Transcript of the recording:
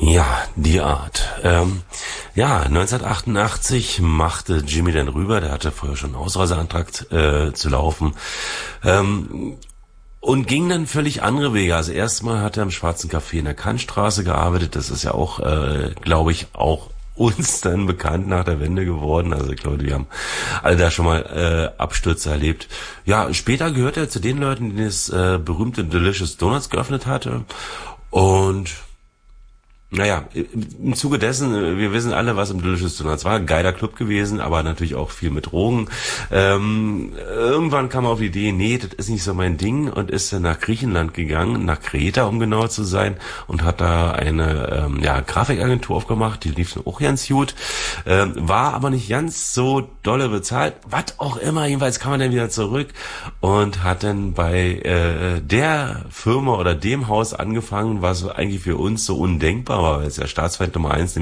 Ja, die Art. Ja, 1988 machte Jimmy dann rüber, der hatte vorher schon einen Ausreiseantrag zu laufen, und ging dann völlig andere Wege. Also erstmal hat er im Schwarzen Café in der Kantstraße gearbeitet, das ist ja auch, glaube ich, auch uns dann bekannt nach der Wende geworden. Also ich glaube, wir haben alle da schon mal Abstürze erlebt. Ja, später gehört er zu den Leuten, die das berühmte Delicious Donuts geöffnet hatte. Und naja, im Zuge dessen, wir wissen alle, was im Delicious Donuts war. Geiler Club gewesen, aber natürlich auch viel mit Drogen. Irgendwann kam er auf die Idee, nee, das ist nicht so mein Ding, und ist dann nach Griechenland gegangen, nach Kreta, um genauer zu sein, und hat da eine Grafikagentur aufgemacht, die lief dann auch ganz gut, war aber nicht ganz so dolle bezahlt, was auch immer. Jedenfalls kam er dann wieder zurück und hat dann bei der Firma oder dem Haus angefangen, was eigentlich für uns so undenkbar war, weil es ja Staatsfeind Nummer 1